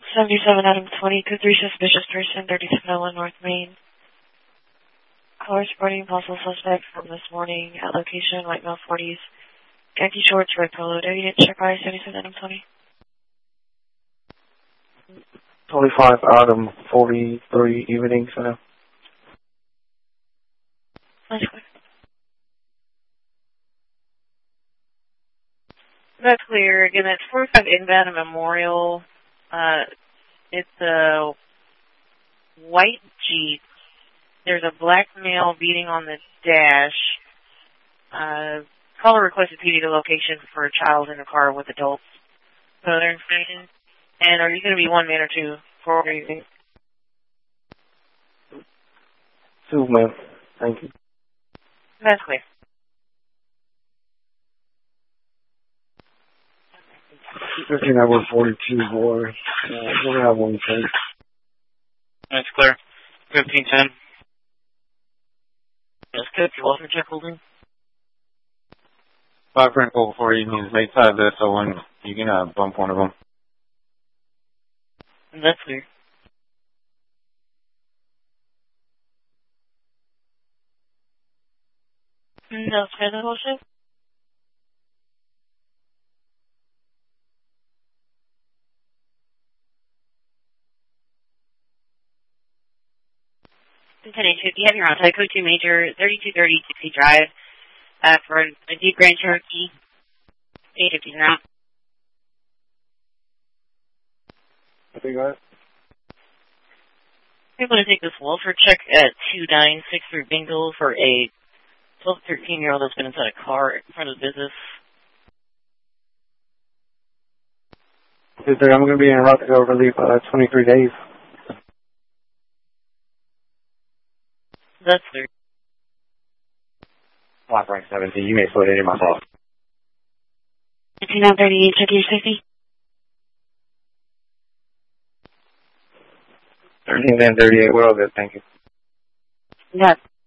77 Adam 20, code 3 suspicious person, 3701 North Main. Caller reporting possible suspect from this morning at location, white male 40s, khaki shorts, red polo. Do you need to check by 77 Adam 20? 25 Adam 43 evening, so. That's clear. That's clear. Again, that's 45 inbound Memorial. It's a white Jeep. There's a black male beating on the dash. Caller requested PD to location for a child in a car with adults. So their information. And are you going to be one man or two for anything? Two, ma'am. Thank you. That's clear. I think I was 42, boy. We're going to have one thing. That's clear. 1510. That's good. You're welcome to check holding. 5 critical before you need late side of this, so when you can bump one of them. That's clear. No, it's the bullshit. Do you have your own type code 2 major 3230 Dixie Drive for a Jeep Grand Cherokee 850 now? I think I. I'm going to take this welfare check at 2963 Bingo for a 12 to 13-year-old that's been inside a car in front of the business. I'm going to be in Rockville relief 23 days. That's clear. Block rank 17, you may split any of my fault. 5938, check your safety. 13 and 38, we're all good, thank you. Yeah.